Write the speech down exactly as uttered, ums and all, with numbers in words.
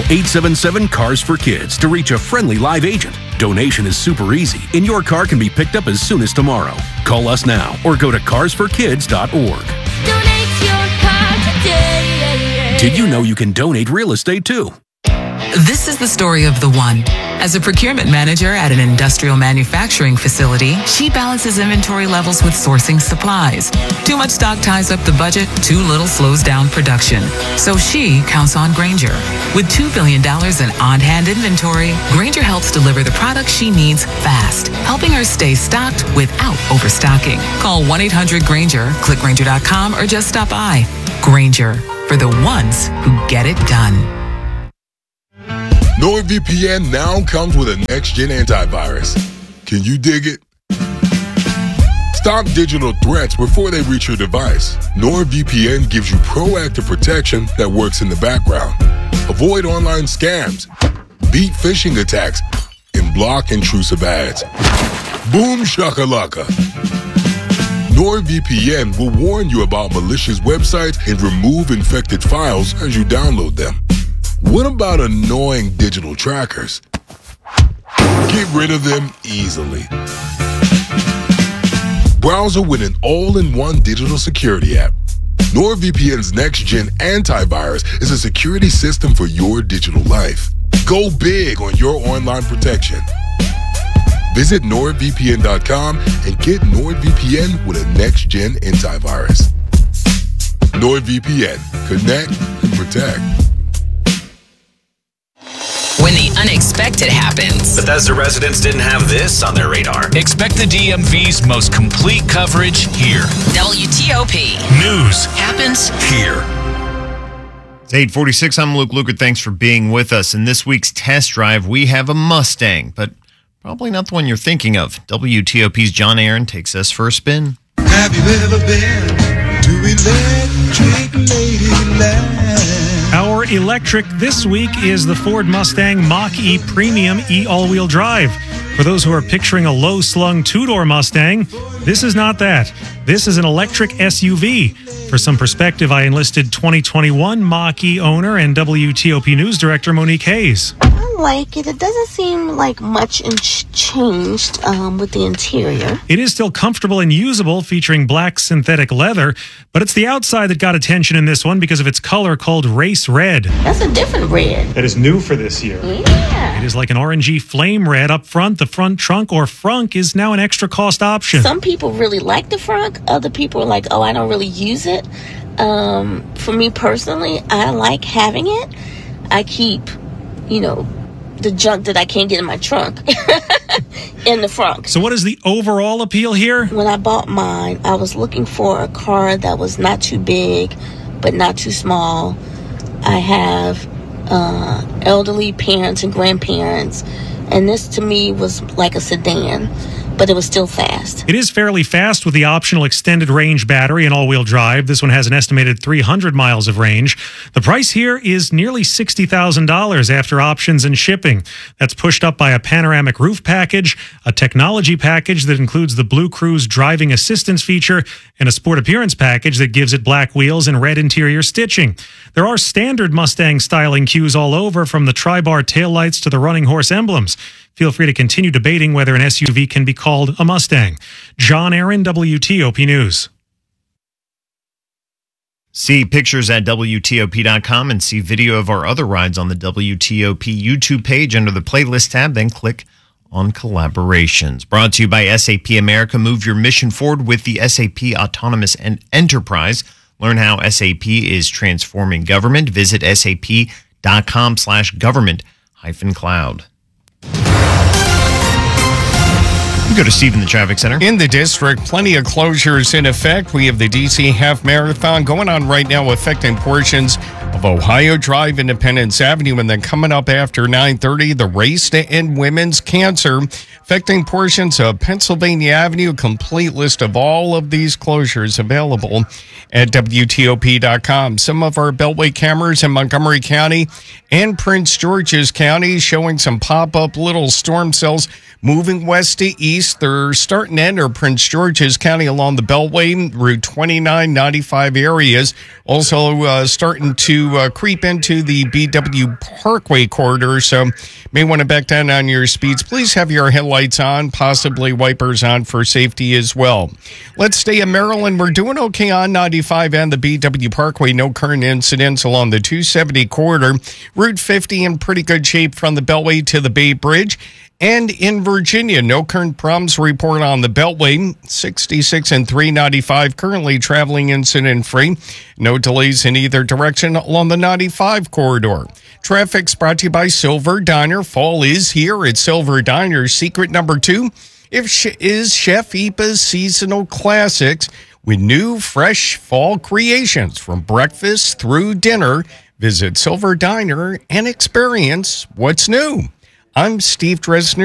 eight seven seven, C A R S for Kids to reach a friendly live agent. Donation is super easy, and your car can be picked up as soon as tomorrow. Call us now or go to cars for kids dot org. Donate your car today. Did you know you can donate real estate too? This is the story of the one. As a procurement manager at an industrial manufacturing facility, she balances inventory levels with sourcing supplies. Too much stock ties up the budget, too little slows down production. So she counts on Grainger. With two billion dollars in on-hand inventory, Grainger helps deliver the products she needs fast, helping her stay stocked without overstocking. Call one eight hundred Grainger, click Grainger dot com, or just stop by. Grainger, for the ones who get it done. NordVPN now comes with a next-gen antivirus. Can you dig it? Stop digital threats before they reach your device. NordVPN gives you proactive protection that works in the background. Avoid online scams, beat phishing attacks, and block intrusive ads. Boom shakalaka. NordVPN will warn you about malicious websites and remove infected files as you download them. What about annoying digital trackers? Get rid of them easily. Browser with an all-in-one digital security app. NordVPN's next-gen antivirus is a security system for your digital life. Go big on your online protection. Visit nord V P N dot com and get NordVPN with a next-gen antivirus. NordVPN. Connect and protect. When the unexpected happens. Bethesda residents didn't have this on their radar. Expect the D M V's most complete coverage here. W T O P. News happens here. It's eight forty-six. I'm Luke Luker. Thanks for being with us. In this week's test drive, we have a Mustang, but probably not the one you're thinking of. W T O P's John Aaron takes us for a spin. Have you ever been to Electric Ladyland? Our electric this week is the Ford Mustang Mach-E Premium E all-wheel drive. For those who are picturing a low-slung two-door Mustang, this is not that. This is an electric S U V. For some perspective, I enlisted twenty twenty-one Mach-E owner and W T O P News Director Monique Hayes. I like it. It doesn't seem like much in- changed um, with the interior. It is still comfortable and usable, featuring black synthetic leather, but it's the outside that got attention in this one because of its color called Race Red. That's a different red. That is new for this year. Yeah. It is like an orangey flame red up front. The front trunk or frunk is now an extra cost option. Some people really like the frunk. Other people are like, oh, I don't really use it. Um, for me personally, I like having it. I keep, you know, the junk that I can't get in my trunk in the front. So what is the overall appeal here? When I bought mine, I was looking for a car that was not too big, but not too small. I have uh, elderly parents and grandparents, and this to me was like a sedan, but it was still fast. It is fairly fast with the optional extended range battery and all-wheel drive. This one has an estimated three hundred miles of range. The price here is nearly sixty thousand dollars after options and shipping. That's pushed up by a panoramic roof package, a technology package that includes the Blue Cruise driving assistance feature, and a sport appearance package that gives it black wheels and red interior stitching. There are standard Mustang styling cues all over, from the tri-bar taillights to the running horse emblems. Feel free to continue debating whether an S U V can be called a Mustang. John Aaron, W T O P News. See pictures at W T O P dot com and see video of our other rides on the W T O P YouTube page under the playlist tab, then click on collaborations. Brought to you by S A P America. Move your mission forward with the S A P Autonomous and Enterprise. Learn how S A P is transforming government. Visit sap.com slash government hyphen cloud. We go to Steve in the traffic center. In the district, plenty of closures in effect. We have the D C Half Marathon going on right now, affecting portions of Ohio Drive, Independence Avenue, and then coming up after nine thirty, the Race to End Women's Cancer, affecting portions of Pennsylvania Avenue. A complete list of all of these closures available at W T O P dot com. Some of our Beltway cameras in Montgomery County and Prince George's County showing some pop-up little storm cells moving west to east. They're starting to enter Prince George's County along the Beltway, Route twenty-nine, ninety-five areas. Also uh, starting to to uh, creep into the B W Parkway corridor, so may want to back down on your speeds. Please have your headlights on, possibly wipers on for safety as well. Let's stay in Maryland. We're doing okay on ninety-five and the B W Parkway. No current incidents along the two seventy corridor. Route fifty in pretty good shape from the Beltway to the Bay Bridge. And in Virginia, no current problems report on the Beltway. sixty-six and three ninety-five currently traveling incident-free. No delays in either direction along the ninety-five corridor. Traffic's brought to you by Silver Diner. Fall is here at Silver Diner. Secret number two if sh- is Chef Ipa's seasonal classics with new, fresh fall creations from breakfast through dinner. Visit Silver Diner and experience what's new. I'm Steve Dresner.